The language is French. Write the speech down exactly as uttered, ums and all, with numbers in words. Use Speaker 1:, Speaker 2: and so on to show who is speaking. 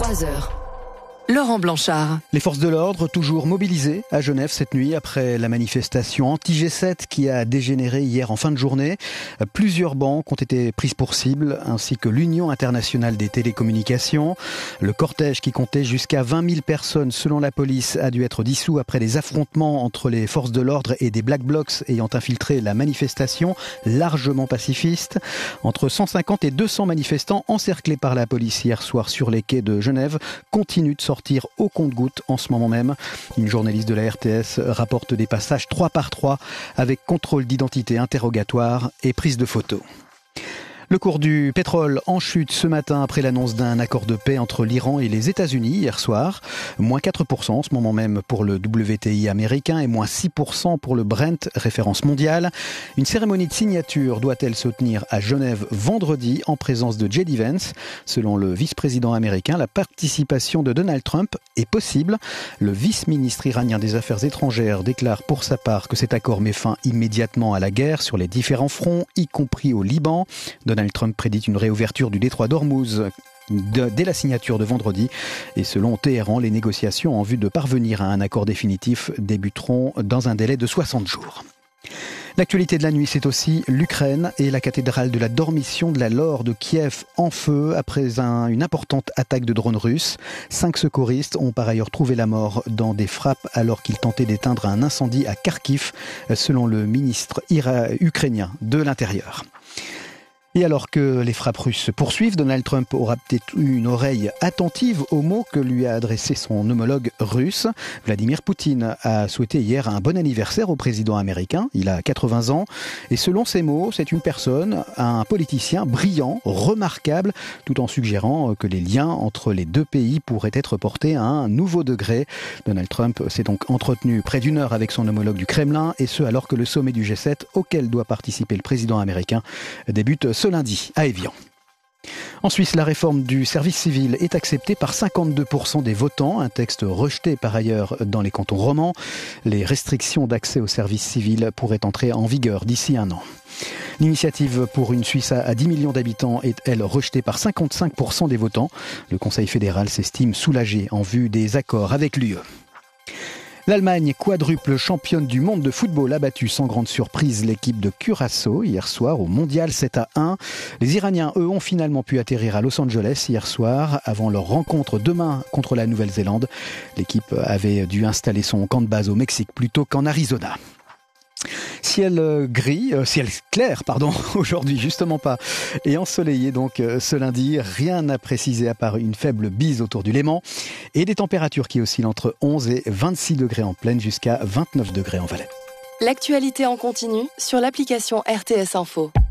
Speaker 1: trois heures. Laurent Blanchard.
Speaker 2: Les forces de l'ordre toujours mobilisées à Genève cette nuit après la manifestation anti-G sept qui a dégénéré hier en fin de journée. Plusieurs banques ont été prises pour cible ainsi que l'Union internationale des télécommunications. Le cortège qui comptait jusqu'à vingt mille personnes selon la police a dû être dissous après des affrontements entre les forces de l'ordre et des Black Blocs ayant infiltré la manifestation largement pacifiste. Entre cent cinquante et deux cents manifestants encerclés par la police hier soir sur les quais de Genève continuent de sortir au compte-gouttes en ce moment même. Une journaliste de la R T S rapporte des passages trois par trois avec contrôle d'identité, interrogatoire et prise de photos. Le cours du pétrole en chute ce matin après l'annonce d'un accord de paix entre l'Iran et les États-Unis hier soir. Moins quatre pour cent en ce moment même pour le W T I américain et moins six pour cent pour le Brent, référence mondiale. Une cérémonie de signature doit-elle se tenir à Genève vendredi en présence de J D Vance. Selon le vice-président américain, la participation de Donald Trump est possible. Le vice-ministre iranien des Affaires étrangères déclare pour sa part que cet accord met fin immédiatement à la guerre sur les différents fronts, y compris au Liban. Donald Trump prédit une réouverture du détroit d'Ormuz de, dès la signature de vendredi. Et selon Téhéran, les négociations en vue de parvenir à un accord définitif débuteront dans un délai de soixante jours. L'actualité de la nuit, c'est aussi l'Ukraine et la cathédrale de la Dormition de la Laure de Kiev en feu après un, une importante attaque de drones russes. Cinq secouristes ont par ailleurs trouvé la mort dans des frappes alors qu'ils tentaient d'éteindre un incendie à Kharkiv, selon le ministre ira- ukrainien de l'Intérieur. Et alors que les frappes russes se poursuivent, Donald Trump aura peut-être eu une oreille attentive aux mots que lui a adressé son homologue russe. Vladimir Poutine a souhaité hier un bon anniversaire au président américain. Il a quatre-vingts ans. Et selon ses mots, c'est une personne, un politicien brillant, remarquable, tout en suggérant que les liens entre les deux pays pourraient être portés à un nouveau degré. Donald Trump s'est donc entretenu près d'une heure avec son homologue du Kremlin, et ce alors que le sommet du G sept, auquel doit participer le président américain, débute ce lundi à Évian. En Suisse, la réforme du service civil est acceptée par cinquante-deux pour cent des votants, un texte rejeté par ailleurs dans les cantons romans. Les restrictions d'accès au service civil pourraient entrer en vigueur d'ici un an. L'initiative pour une Suisse à dix millions d'habitants est, elle, rejetée par cinquante-cinq pour cent des votants. Le Conseil fédéral s'estime soulagé en vue des accords avec l'U E. L'Allemagne, quadruple championne du monde de football, a battu sans grande surprise l'équipe de Curaçao hier soir au mondial sept à un. Les Iraniens, eux, ont finalement pu atterrir à Los Angeles hier soir avant leur rencontre demain contre la Nouvelle-Zélande. L'équipe avait dû installer son camp de base au Mexique plutôt qu'en Arizona. Ciel gris, euh, ciel clair, pardon, aujourd'hui justement pas, et ensoleillé donc euh, ce lundi, rien à préciser à part une faible bise autour du Léman, et des températures qui oscillent entre onze et vingt-six degrés en plaine jusqu'à vingt-neuf degrés en Valais.
Speaker 1: L'actualité en continu sur l'application R T S Info.